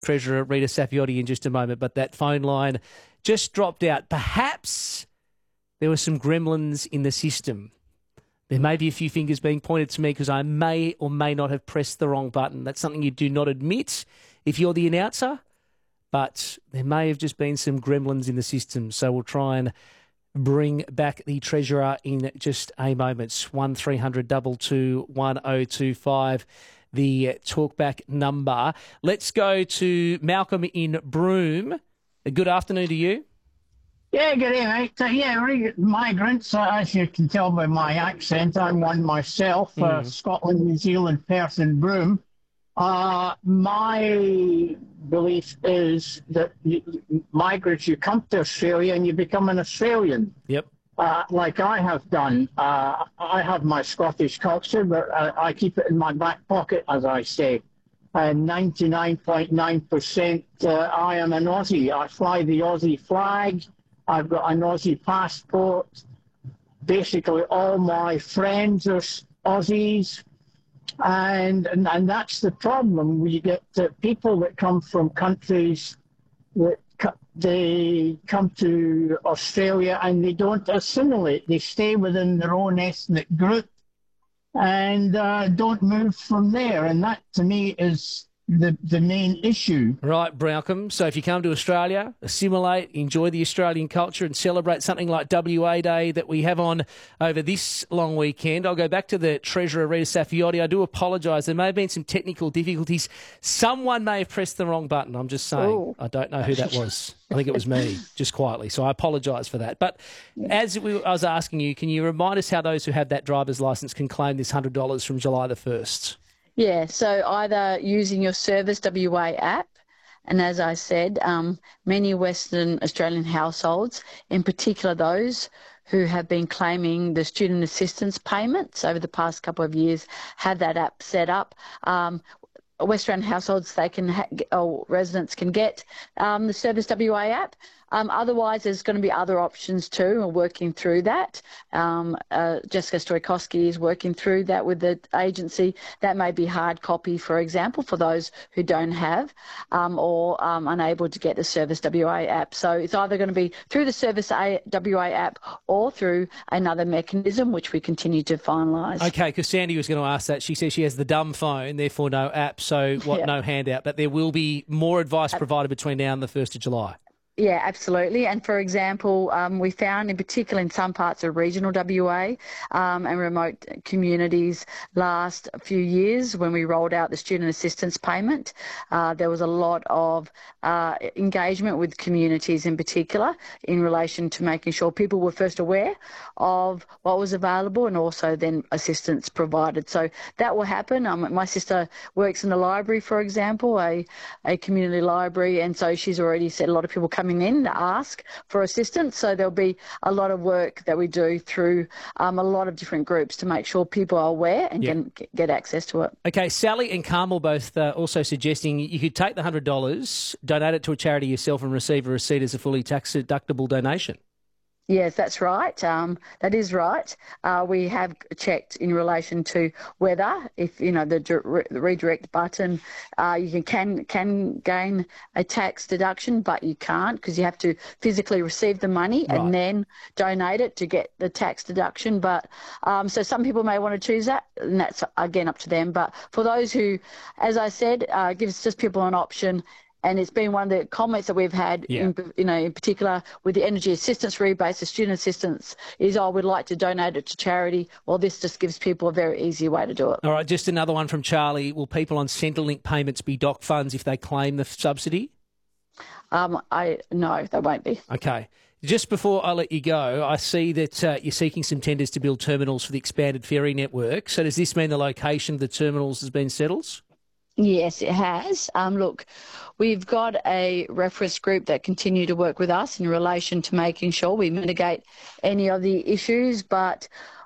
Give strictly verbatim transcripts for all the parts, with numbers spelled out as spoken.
Treasurer Rita Saffioti in just a moment, but that phone line just dropped out. Perhaps there were some gremlins in the system. There may be a few fingers being pointed to me because I may or may not have pressed the wrong button. That's something you do not admit if you're the announcer, but there may have just been some gremlins in the system. So we'll try and bring back the Treasurer in just a moment. one three hundred two two one oh two five, the talkback number. Let's go to Malcolm in Broome. Good afternoon to you. Yeah, good day, mate. So, yeah, really, migrants, uh, as you can tell by my accent, I'm one myself, mm. uh, Scotland, New Zealand, Perth and Broome. Uh, my belief is that you, migrants, you come to Australia and you become an Australian. Yep. Uh, like I have done. Uh, I have my Scottish culture, but uh, I keep it in my back pocket, as I say. And ninety-nine point nine percent uh, I am an Aussie. I fly the Aussie flag. I've got an Aussie passport. Basically, all my friends are Aussies. And, and, and that's the problem. We get uh, people that come from countries that co- they come to Australia and they don't assimilate. They stay within their own ethnic group and uh, don't move from there. And that, to me, is the the main issue. Right, Malcolm. So if you come to Australia, assimilate, enjoy the Australian culture and celebrate something like W A Day that we have on over this long weekend. I'll go back to the Treasurer, Rita Saffioti. I do apologise. There may have been some technical difficulties. Someone may have pressed the wrong button. I'm just saying. Ooh. I don't know who that was. I think it was me, just quietly. So I apologise for that. But as we, I was asking you, can you remind us how those who have that driver's licence can claim this one hundred dollars from July the first? Yeah, so either using your Service W A app, and as I said, um, many Western Australian households, in particular those who have been claiming the student assistance payments over the past couple of years, have that app set up. Um, Western households, they can ha- or residents can get um, the Service W A app. Um, otherwise, there's going to be other options too. We're working through that. Um, uh, Jessica Stoikowski is working through that with the agency. That may be hard copy, for example, for those who don't have um, or um, unable to get the Service W A app. So it's either going to be through the Service W A app or through another mechanism, which we continue to finalise. Okay, because Sandy was going to ask that. She says she has the dumb phone, therefore no app, so what, yeah. no handout. But there will be more advice provided between now and the first of July. Yeah, absolutely. And for example, um, we found in particular in some parts of regional W A um, and remote communities last few years when we rolled out the student assistance payment, uh, there was a lot of uh, engagement with communities in particular in relation to making sure people were first aware of what was available and also then assistance provided. So that will happen. Um, my sister works in the library, for example, a, a community library, and so she's already said a lot of people coming in to ask for assistance. So there'll be a lot of work that we do through um, a lot of different groups to make sure people are aware and yep. can get access to it. Okay, Sally and Carmel both uh, also suggesting you could take the one hundred dollars, donate it to a charity yourself and receive a receipt as a fully tax-deductible donation. Yes, that's right. Um, that is right. Uh, we have checked in relation to whether, if you know the, the redirect button, uh, you can, can can gain a tax deduction, but you can't because you have to physically receive the money right. and then donate it to get the tax deduction. But um, so some people may want to choose that, and that's again up to them. But for those who, as I said, uh, gives just people an option. And it's been one of the comments that we've had, yeah. in, you know, in particular with the energy assistance rebates, the student assistance, is, oh, we'd like to donate it to charity. Well, this just gives people a very easy way to do it. All right, just another one from Charlie. Will people on Centrelink payments be docked funds if they claim the subsidy? Um, I no, they won't be. Okay. Just before I let you go, I see that uh, you're seeking some tenders to build terminals for the expanded ferry network. So does this mean the location of the terminals has been settled? Yes, it has. Um, look, we've got a reference group that continue to work with us in relation to making sure we mitigate any of the issues, but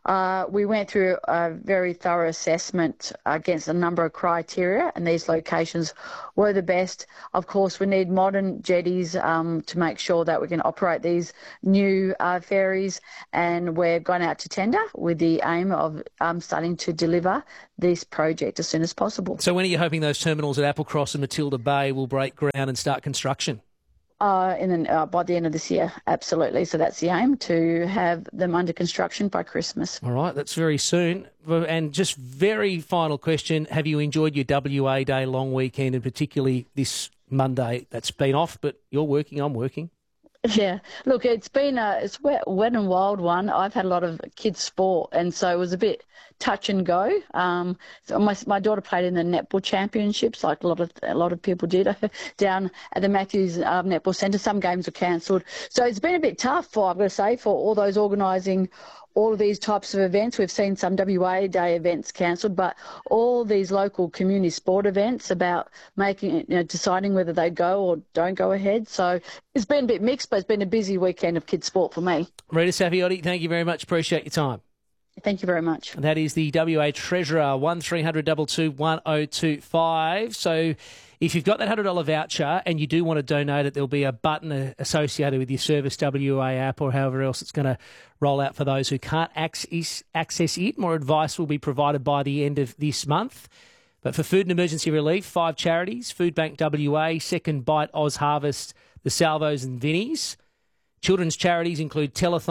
Uh, we went through a very thorough assessment against a number of criteria, and these locations were the best. Of course, we need modern jetties um, to make sure that we can operate these new uh, ferries, and we've gone out to tender with the aim of um, starting to deliver this project as soon as possible. So when are you hoping those terminals at Applecross and Matilda Bay will break ground and start construction? Uh, in an, uh, by the end of this year, absolutely. So that's the aim, to have them under construction by Christmas. All right, that's very soon. And just very final question, have you enjoyed your W A Day long weekend, and particularly this Monday that's been off, but you're working, I'm working? Yeah, look, it's been a it's wet, wet and wild one. I've had a lot of kids' sport, and so it was a bit touch and go. Um, so my my daughter played in the netball championships, like a lot of a lot of people did, down at the Matthews um, Netball Centre. Some games were cancelled, so it's been a bit tough for I've got to say for all those organising all of these types of events. We've seen some W A Day events cancelled, but all these local community sport events about making, you know, deciding whether they go or don't go ahead. So it's been a bit mixed, but it's been a busy weekend of kids' sport for me. Rita Saffioti, thank you very much. Appreciate your time. Thank you very much. That is the W A Treasurer, one three hundred two two one oh two five. So if you've got that one hundred dollars voucher and you do want to donate it, there'll be a button associated with your Service W A app or however else it's going to roll out for those who can't access, access it. More advice will be provided by the end of this month. But for food and emergency relief, five charities: Food Bank W A, Second Bite, Oz Harvest, the Salvos and Vinnies. Children's charities include Telethon,